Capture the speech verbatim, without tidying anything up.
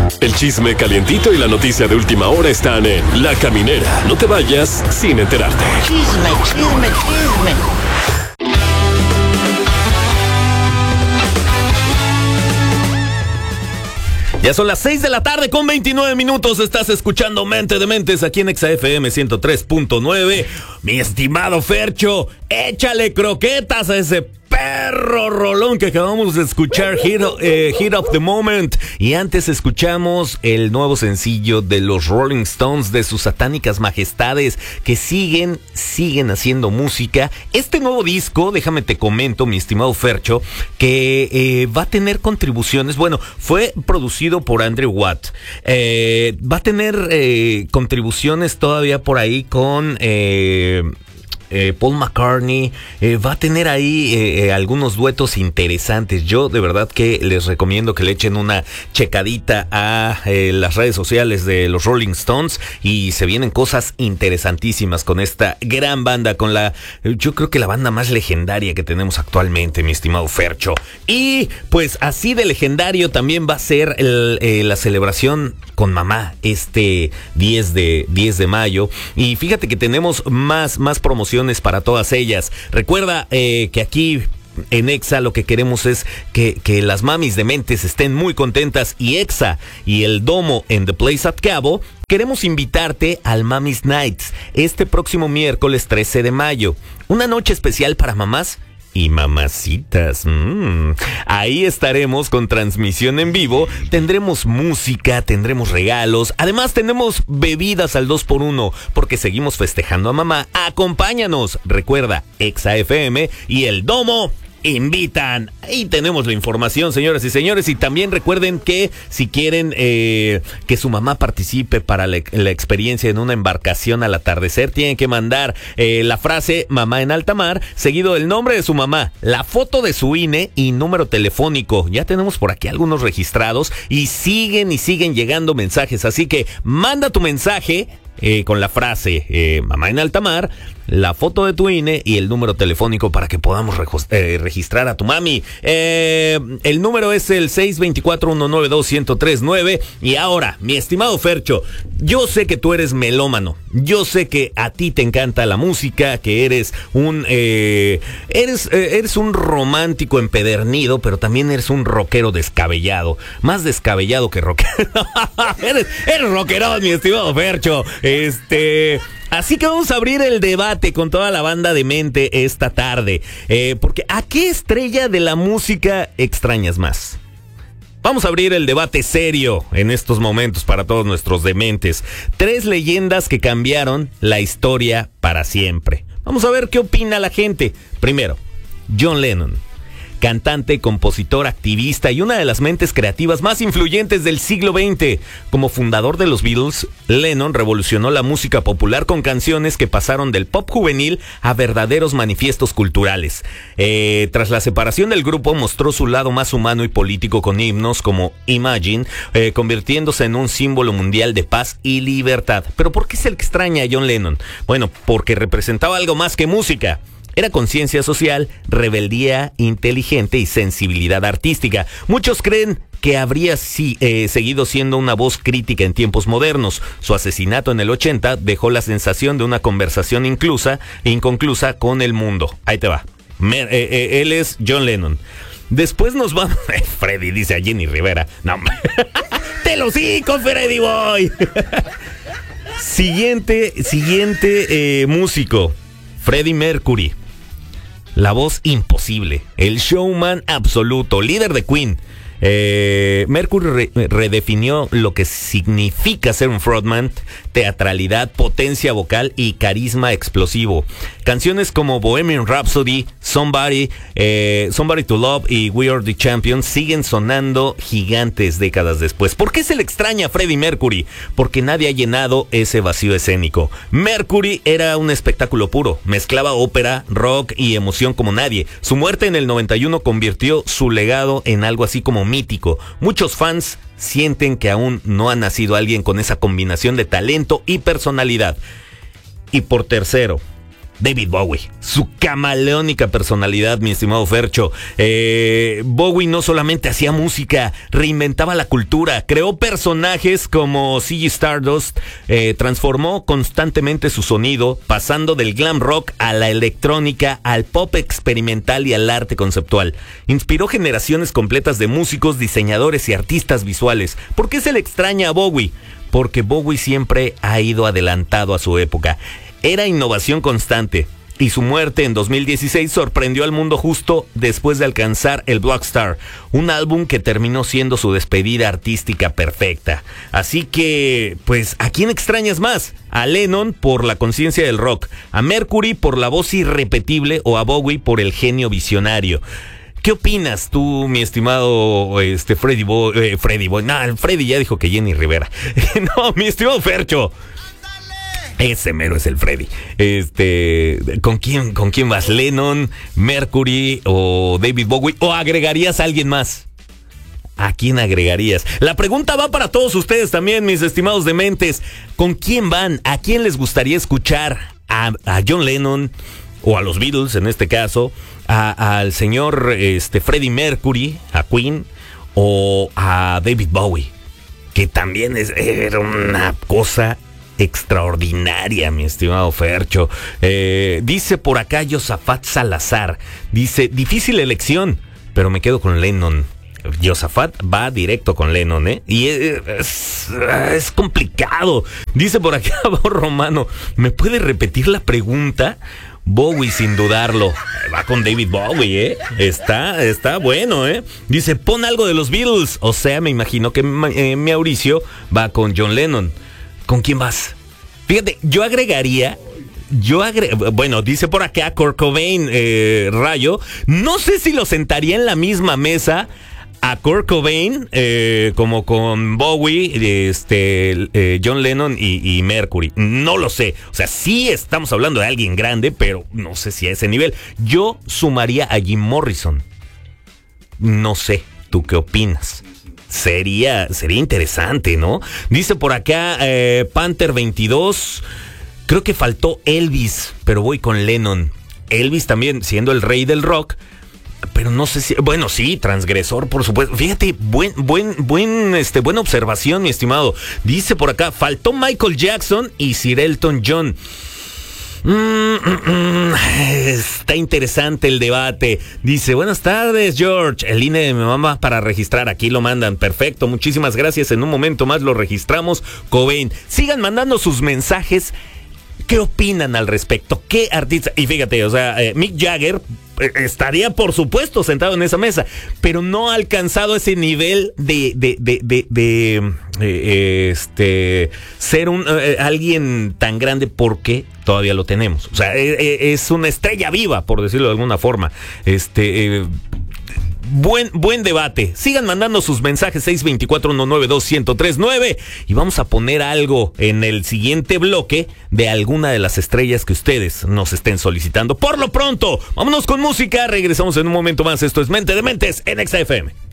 El chisme calientito y la noticia de última hora están en La Caminera. No te vayas sin enterarte. Chisme, chisme, chisme. Ya son las seis de la tarde con veintinueve minutos. Estás escuchando Mente de Mentes aquí en Exa F M ciento tres punto nueve. Mi estimado Fercho, échale croquetas a ese perro rolón que acabamos de escuchar, Hit, eh, Hit of the Moment. Y antes escuchamos el nuevo sencillo de los Rolling Stones, de sus satánicas majestades, que siguen, siguen haciendo música. Este nuevo disco, déjame te comento, mi estimado Fercho, que eh, va a tener contribuciones. Bueno, fue producido por Andrew Watt. Eh, va a tener eh, contribuciones todavía por ahí con... Eh, Eh, Paul McCartney, eh, va a tener ahí eh, eh, algunos duetos interesantes. Yo de verdad que les recomiendo que le echen una checadita a eh, las redes sociales de los Rolling Stones, y se vienen cosas interesantísimas con esta gran banda, con la, yo creo que la banda más legendaria que tenemos actualmente, mi estimado Fercho. Y pues así de legendario también va a ser el, eh, la celebración con mamá este diez de mayo, y fíjate que tenemos más, más promociones para todas ellas. Recuerda eh, que aquí en Exa lo que queremos es que, que las mamis de mentes estén muy contentas, y Exa y el Domo en The Place at Cabo queremos invitarte al Mamis Nights este próximo miércoles trece de mayo. Una noche especial para mamás y mamacitas. Mm. Ahí estaremos con transmisión en vivo. Tendremos música, tendremos regalos. Además, tenemos bebidas al dos por uno, porque seguimos festejando a mamá. Acompáñanos. Recuerda, Exa F M y el Domo invitan. Ahí tenemos la información, señoras y señores. Y también recuerden que si quieren eh, que su mamá participe para la, la experiencia en una embarcación al atardecer, tienen que mandar eh, la frase mamá en alta mar, seguido del nombre de su mamá, la foto de su I N E y número telefónico. Ya tenemos por aquí algunos registrados y siguen y siguen llegando mensajes. Así que manda tu mensaje Eh, con la frase eh, mamá en alta mar, la foto de tu I N E y el número telefónico para que podamos rejos, eh, registrar a tu mami. Eh, el número es el seis dos cuatro, uno nueve dos, uno cero tres nueve. Y ahora, mi estimado Fercho, yo sé que tú eres melómano, yo sé que a ti te encanta la música, que eres un eh, eres, eh, eres un romántico empedernido, pero también eres un rockero descabellado, más descabellado que rockero. eres, eres rockerón, mi estimado Fercho. Este, así que vamos a abrir el debate con toda la banda de mente esta tarde, eh, porque ¿a qué estrella de la música extrañas más? Vamos a abrir el debate serio en estos momentos para todos nuestros dementes. Tres leyendas que cambiaron la historia para siempre. Vamos a ver qué opina la gente. Primero, John Lennon. Cantante, compositor, activista y una de las mentes creativas más influyentes del siglo veinte. Como fundador de los Beatles, Lennon revolucionó la música popular con canciones que pasaron del pop juvenil a verdaderos manifiestos culturales. Eh, tras la separación del grupo, mostró su lado más humano y político con himnos como Imagine, eh, convirtiéndose en un símbolo mundial de paz y libertad. ¿Pero por qué se le extraña a John Lennon? Bueno, porque representaba algo más que música. Era conciencia social, rebeldía inteligente y sensibilidad artística. Muchos creen que habría sí, eh, seguido siendo una voz crítica en tiempos modernos. Su asesinato en el ochenta dejó la sensación de una conversación inclusa, inconclusa con el mundo. Ahí te va. Me, eh, eh, él es John Lennon. Después nos vamos... Freddy dice a Jenny Rivera. No, ¡te lo hocico, Freddy Boy! Siguiente, siguiente eh, músico. Freddie Mercury. La voz imposible, el showman absoluto, líder de Queen. Eh, Mercury re- redefinió lo que significa ser un frontman: teatralidad, potencia vocal y carisma explosivo. Canciones como Bohemian Rhapsody, Somebody, eh, Somebody to Love y We Are the Champions siguen sonando gigantes décadas después. ¿Por qué se le extraña a Freddie Mercury? Porque nadie ha llenado ese vacío escénico. Mercury era un espectáculo puro, mezclaba ópera, rock y emoción como nadie. Su muerte en el noventa y uno convirtió su legado en algo así como mítico. Muchos fans sienten que aún no ha nacido alguien con esa combinación de talento y personalidad. Y por tercero, David Bowie, su camaleónica personalidad, mi estimado Fercho. Eh, Bowie no solamente hacía música, reinventaba la cultura, creó personajes como Ziggy Stardust, eh, transformó constantemente su sonido, pasando del glam rock a la electrónica, al pop experimental y al arte conceptual. Inspiró generaciones completas de músicos, diseñadores y artistas visuales. ¿Por qué se le extraña a Bowie? Porque Bowie siempre ha ido adelantado a su época. Era innovación constante, y su muerte en dos mil dieciséis sorprendió al mundo justo después de alcanzar el Blockstar, un álbum que terminó siendo su despedida artística perfecta. Así que, pues, ¿a quién extrañas más? ¿A Lennon por la conciencia del rock, a Mercury por la voz irrepetible o a Bowie por el genio visionario? ¿Qué opinas tú, mi estimado este Freddy Boy? Eh, Freddy Boy, no, Freddy ya dijo que Jenny Rivera. No, mi estimado Fercho. Ese mero es el Freddy. Este, ¿con quién, con quién vas? ¿Lennon, Mercury o David Bowie? ¿O agregarías a alguien más? ¿A quién agregarías? La pregunta va para todos ustedes también, mis estimados dementes. ¿Con quién van? ¿A quién les gustaría escuchar? ¿A, a John Lennon o a los Beatles en este caso? A, al señor este, Freddie Mercury, a Queen, o a David Bowie, que también es, era una cosa extraordinaria, mi estimado Fercho. Eh, dice por acá Josafat Salazar, dice, difícil elección, pero me quedo con Lennon. Josafat va directo con Lennon, ¿eh? Y es, es, es complicado. Dice por acá Romano, ¿me puede repetir la pregunta? Bowie, sin dudarlo. Va con David Bowie, ¿eh? Está, está bueno, ¿eh? Dice, pon algo de los Beatles. O sea, me imagino que eh, Mauricio va con John Lennon. ¿Con quién vas? Fíjate, yo agregaría... Yo agre... Bueno, dice por acá Kurt Cobain, eh, Rayo. No sé si lo sentaría en la misma mesa a Kurt Cobain eh, como con Bowie, este, eh, John Lennon y, y Mercury. No lo sé. O sea, sí estamos hablando de alguien grande, pero no sé si a ese nivel. Yo sumaría a Jim Morrison. No sé, ¿tú qué opinas? Sería, sería interesante, ¿no? Dice por acá eh, Panther veintidós. Creo que faltó Elvis, pero voy con Lennon. Elvis también siendo el rey del rock, pero no sé si... Bueno, sí, transgresor, por supuesto. Fíjate, buen, buen, buen, este, buena observación, mi estimado. Dice por acá, faltó Michael Jackson y Sir Elton John. Mm, mm, mm, está interesante el debate. Dice, buenas tardes, George. El I N E de mi mamá para registrar. Aquí lo mandan. Perfecto, muchísimas gracias. En un momento más lo registramos. Cobain. Sigan mandando sus mensajes. ¿Qué opinan al respecto? ¿Qué artista? Y fíjate, o sea, eh, Mick Jagger eh, estaría por supuesto sentado en esa mesa, pero no ha alcanzado ese nivel de de de de, de eh, este ser un eh, alguien tan grande, porque todavía lo tenemos. O sea, eh, es una estrella viva, por decirlo de alguna forma. Este eh, Buen, buen debate. Sigan mandando sus mensajes seis dos cuatro, uno nueve dos, uno cero tres nueve y vamos a poner algo en el siguiente bloque de alguna de las estrellas que ustedes nos estén solicitando. Por lo pronto, vámonos con música. Regresamos en un momento más. Esto es Mente de Mentes en Exa F M.